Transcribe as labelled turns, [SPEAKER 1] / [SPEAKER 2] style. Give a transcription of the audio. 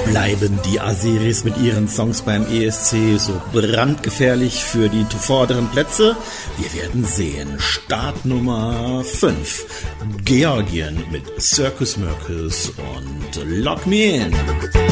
[SPEAKER 1] Bleiben die Azeris mit ihren Songs beim ESC so brandgefährlich für die vorderen Plätze? Wir werden sehen. Start Nummer 5. Georgien mit Circus Mircus und Lock Me In.